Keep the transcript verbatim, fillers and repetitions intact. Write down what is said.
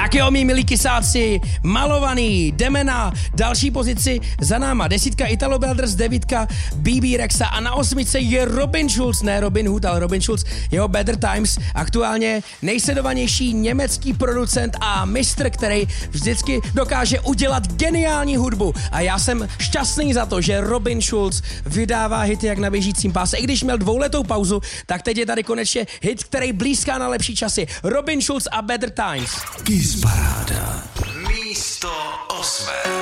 Tak jo, mý milí kysáci, malovaný, jdeme na další pozici za náma. Desítka Italo Brothers, devítka bé bé Rexa a na osmice je Robin Schulz, ne Robin Hood, ale Robin Schulz, jeho Better Times, aktuálně nejsledovanější německý producent a mistr, který vždycky dokáže udělat geniální hudbu. A já jsem šťastný za to, že Robin Schulz vydává hity jak na běžícím páse. I když měl dvouletou pauzu, tak teď je tady konečně hit, který blízká na lepší časy. Robin Schulz a Better Times. Kiss Paráda. Místo osmé.